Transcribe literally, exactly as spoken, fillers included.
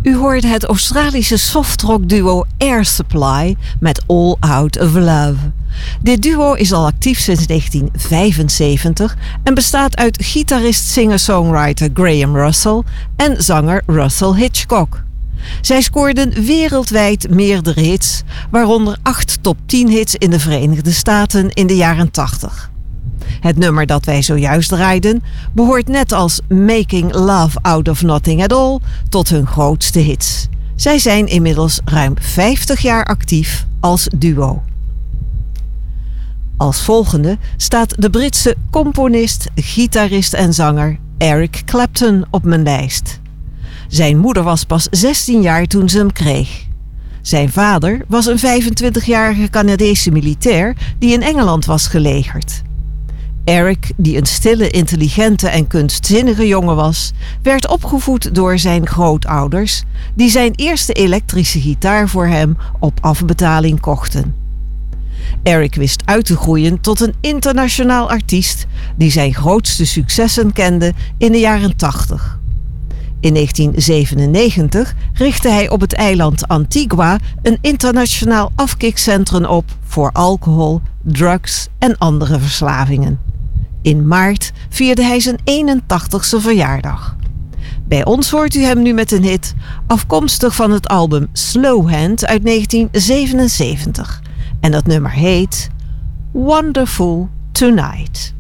U hoort het Australische softrock duo Air Supply met All Out of Love. Dit duo is al actief sinds negentien vijfenzeventig en bestaat uit gitarist, singer-songwriter Graham Russell en zanger Russell Hitchcock. Zij scoorden wereldwijd meerdere hits, waaronder acht top tien hits in de Verenigde Staten in de jaren tachtig. Het nummer dat wij zojuist draaiden behoort net als Making Love Out of Nothing at All tot hun grootste hits. Zij zijn inmiddels ruim vijftig jaar actief als duo. Als volgende staat de Britse componist, gitarist en zanger Eric Clapton op mijn lijst. Zijn moeder was pas zestien jaar toen ze hem kreeg. Zijn vader was een vijfentwintigjarige Canadese militair die in Engeland was gelegerd. Eric, die een stille, intelligente en kunstzinnige jongen was, werd opgevoed door zijn grootouders, die zijn eerste elektrische gitaar voor hem op afbetaling kochten. Eric wist uit te groeien tot een internationaal artiest die zijn grootste successen kende in de jaren tachtig. In negentien zevenennegentig richtte hij op het eiland Antigua een internationaal afkikcentrum op voor alcohol, drugs en andere verslavingen. In maart vierde hij zijn eenentachtigste verjaardag. Bij ons hoort u hem nu met een hit, afkomstig van het album Slow Hand uit negentien zevenenzeventig. En dat nummer heet Wonderful Tonight.